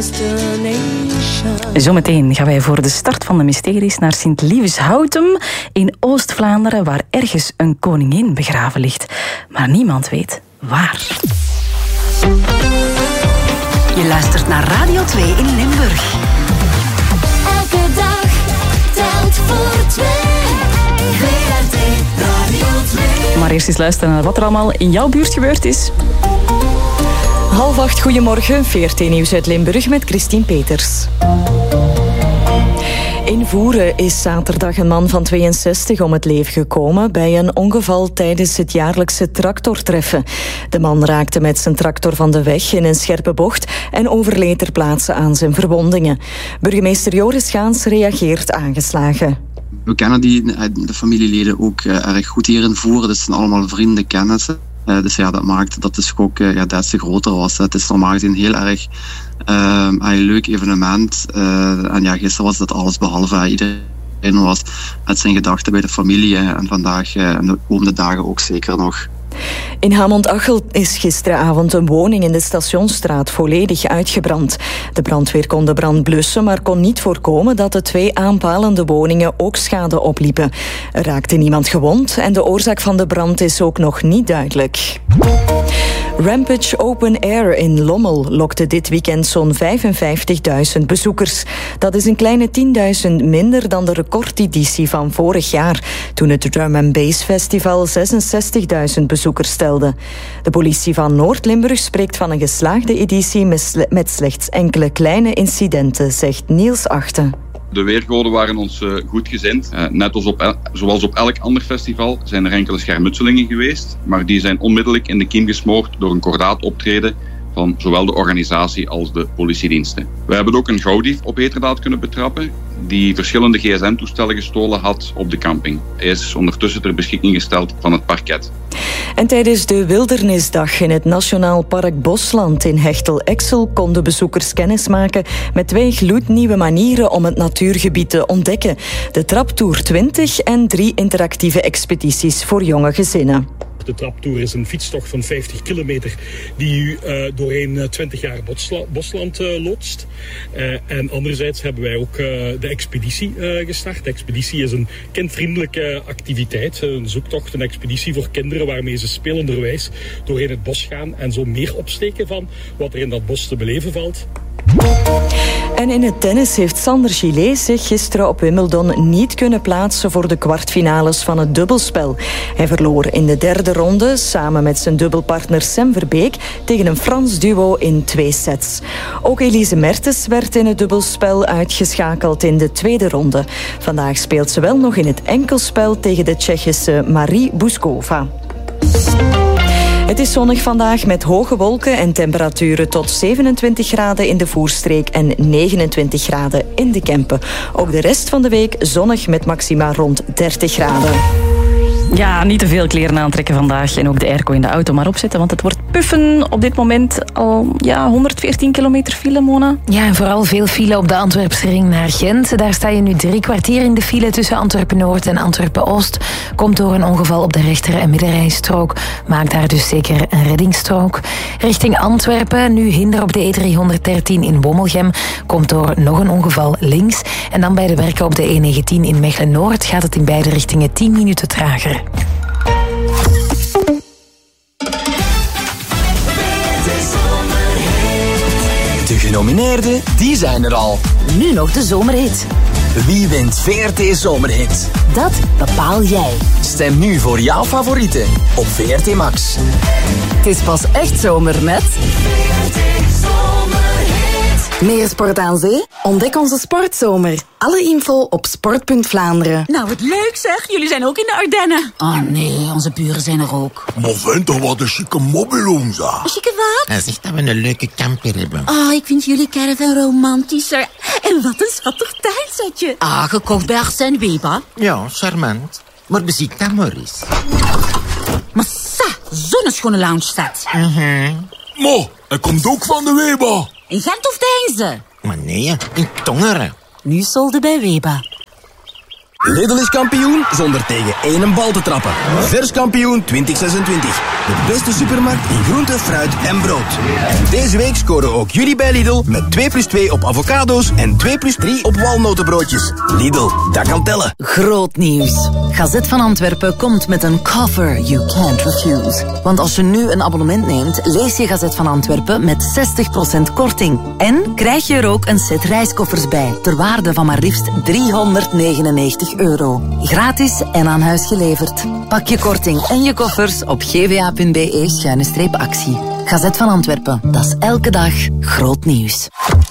Zometeen gaan wij voor de start van de mysteries naar Sint-Lieveshoutem in Oost-Vlaanderen, waar ergens een koningin begraven ligt. Maar niemand weet waar. Je luistert naar Radio 2 in Limburg. Elke dag telt voor twee. VRT Radio 2. Maar eerst eens luisteren naar wat er allemaal in jouw buurt gebeurd is. 7:30, goedemorgen. VRT Nieuws uit Limburg met Christine Peters. In Voeren is zaterdag een man van 62 om het leven gekomen bij een ongeval tijdens het jaarlijkse tractortreffen. De man raakte met zijn tractor van de weg in een scherpe bocht en overleed ter plaatse aan zijn verwondingen. Burgemeester Joris Gaans reageert aangeslagen. We kennen de familieleden ook erg goed hier in Voeren. Dat zijn allemaal vrienden, kennissen. Dus ja, dat maakt dat de schok des te groter was. Het is normaal gezien heel erg een leuk evenement. En ja, gisteren was dat alles behalve. Iedereen was met zijn gedachten bij de familie. En vandaag en de komende dagen ook zeker nog. In Hamont-Achel is gisteravond een woning in de Stationsstraat volledig uitgebrand. De brandweer kon de brand blussen, maar kon niet voorkomen dat de 2 aanpalende woningen ook schade opliepen. Er raakte niemand gewond en de oorzaak van de brand is ook nog niet duidelijk. Rampage Open Air in Lommel lokte dit weekend zo'n 55.000 bezoekers. Dat is een kleine 10.000 minder dan de recordeditie van vorig jaar, toen het Drum and Bass Festival 66.000 bezoekers telde. De politie van Noord-Limburg spreekt van een geslaagde editie met slechts enkele kleine incidenten, zegt Niels Achten. De weergoden waren ons goedgezind. Net als zoals op elk ander festival zijn er enkele schermutselingen geweest, maar die zijn onmiddellijk in de kiem gesmoord door een kordaat optreden van zowel de organisatie als de politiediensten. We hebben ook een gauwdief op heterdaad kunnen betrappen die verschillende gsm-toestellen gestolen had op de camping. Hij is ondertussen ter beschikking gesteld van het parket. En tijdens de Wildernisdag in het Nationaal Park Bosland in Hechtel-Exel konden bezoekers kennismaken met 2 gloednieuwe manieren om het natuurgebied te ontdekken. De Traptour 20 en 3 interactieve expedities voor jonge gezinnen. De Traptour is een fietstocht van 50 kilometer die u doorheen 20 jaar Bosland loodst. En anderzijds hebben wij ook de expeditie gestart. De expeditie is een kindvriendelijke activiteit. Een zoektocht, een expeditie voor kinderen waarmee ze spelenderwijs doorheen het bos gaan en zo meer opsteken van wat er in dat bos te beleven valt. En in het tennis heeft Sander Gillet zich gisteren op Wimbledon niet kunnen plaatsen voor de kwartfinales van het dubbelspel. Hij verloor in de 3e ronde samen met zijn dubbelpartner Sam Verbeek tegen een Frans duo in 2 sets. Ook Elise Mertens werd in het dubbelspel uitgeschakeld in de 2e ronde. Vandaag speelt ze wel nog in het enkelspel tegen de Tsjechische Marie Buskova. Het is zonnig vandaag met hoge wolken en temperaturen tot 27 graden in de Voerstreek en 29 graden in de Kempen. Ook de rest van de week zonnig met maxima rond 30 graden. Ja, niet te veel kleren aantrekken vandaag en ook de airco in de auto maar opzetten, want het wordt puffen op dit moment al 114 kilometer file, Mona. Ja, en vooral veel file op de Antwerpse ring naar Gent. Daar sta je nu 3 kwartier in de file tussen Antwerpen-Noord en Antwerpen-Oost. Komt door een ongeval op de rechter- en middenrijstrook. Maak daar dus zeker een reddingsstrook. Richting Antwerpen, nu hinder op de E313 in Wommelgem. Komt door nog een ongeval links. En dan bij de werken op de E19 in Mechelen-Noord gaat het in beide richtingen 10 minuten trager. De genomineerden, die zijn er al. Nu nog de zomerhit. Wie wint VRT Zomerhit? Dat bepaal jij. Stem nu voor jouw favorieten op VRT Max. Het is pas echt zomer met VRT Zomerhit. Meer sport aan zee? Ontdek onze sportzomer. Alle info op sport.Vlaanderen. Nou, wat leuk zeg. Jullie zijn ook in de Ardennen. Oh nee, onze buren zijn er ook. Maar vind toch wat een chique mobiloom, zeg. Een chique wat? Hij zegt dat we een leuke camper hebben. Oh, ik vind jullie caravan romantischer. En wat een schattig tuinzetje. Ah, gekocht bij Arsène Weber. Ja, charmant. Maar beziek dat maar eens. Massa, zo'n schone lounge staat. Mo, hij komt ook van de Weber. In Gent of Deinze? Maar nee, in Tongeren. Nu solde bij Weber. Lidl is kampioen zonder tegen één bal te trappen. Vers kampioen 2026. De beste supermarkt in groente, fruit en brood. En deze week scoren ook jullie bij Lidl met 2+2 op avocado's en 2+3 op walnotenbroodjes. Lidl, dat kan tellen. Groot nieuws. Gazet van Antwerpen komt met een cover you can't refuse. Want als je nu een abonnement neemt, lees je Gazet van Antwerpen met 60% korting. En krijg je er ook een set reiskoffers bij, ter waarde van maar liefst €399. Gratis en aan huis geleverd. Pak je korting en je koffers op gva.be/actie. Gazet van Antwerpen, dat is elke dag groot nieuws.